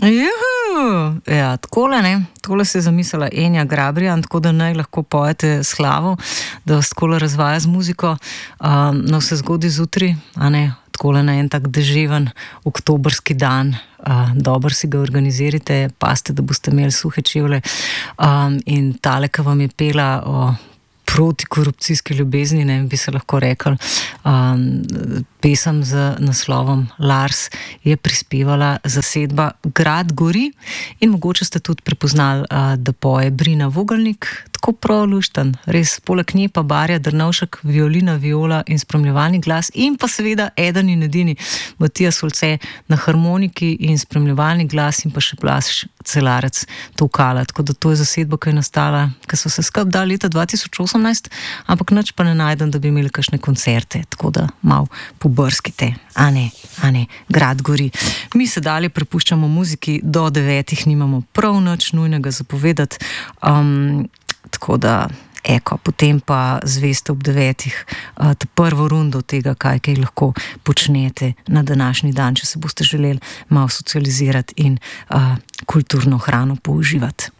Juhu! Ja, takole, ne. Tole se je zamislila Enja Grabrijan, tako da naj lahko pojete s Slavo, da vas takole razvaja z muziko. Na vse zgodi zjutraj, a ne, takole na en tak deževen oktobrski dan. Dobro si ga organizirajte, pazite, da boste imeli suhe čevlje. In tale, ki vam je pela o protikorupcijski ljubezni, ne bi se lahko rekli. Pesem z naslovom Lars je prispevala zasedba Grad gori in mogoče ste tudi prepoznali, da poje Brina Vogelnik, tako prav lušten, res poleg nje pa Barja Drnovšek, violina, viola in spremljevalni glas in pa seveda eden in edini Matija Solce na harmoniki in spremljevalni glas in pa še Blaž Celarec tolkala, tako da to je zasedba, ki je nastala, ki so se skupaj dali leta 2018, ampak nič pa ne najdem, da bi imeli kakšne koncerte, tako da malo pobrskite, a ne, Grad gori. Mi se dalje prepuščamo muziki, do 9 nimamo prav nič nujnega zapovedati, tako da, potem pa zveste ob 9 ta prvo rundo tega, kaj lahko počnete na današnji dan, če se boste želeli malo socializirati in kulturno hrano použivati.